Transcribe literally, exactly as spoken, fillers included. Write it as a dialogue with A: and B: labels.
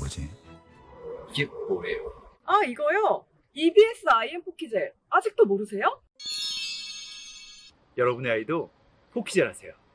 A: 거지?
B: 이게 뭐예요?
C: 아, 이거요? 이비에스 아이엠 포키젤. 아직도 모르세요?
B: 여러분의 아이도 포키젤 하세요.